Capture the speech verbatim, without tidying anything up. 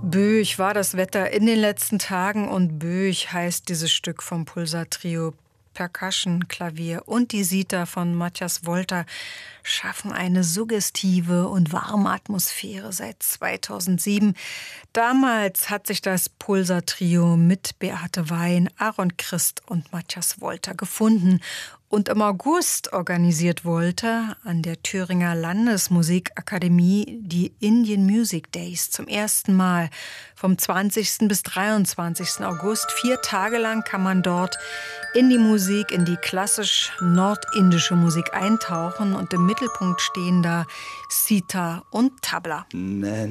Böig war das Wetter in den letzten Tagen und Böig heißt dieses Stück vom Pulsar-Trio. Percussion, Klavier und die Sita von Matthias Wolter schaffen eine suggestive und warme Atmosphäre seit zweitausendsieben. Damals hat sich das Pulsar-Trio mit Beate Wein, Aaron Christ und Matthias Wolter gefunden. Und im August organisiert Wolter an der Thüringer Landesmusikakademie die Indian Music Days zum ersten Mal. Vom zwanzigsten bis dreiundzwanzigsten August. Vier Tage lang kann man dort in die Musik, in die klassisch nordindische Musik eintauchen. Und im Mittelpunkt stehen da Sitar und Tabla.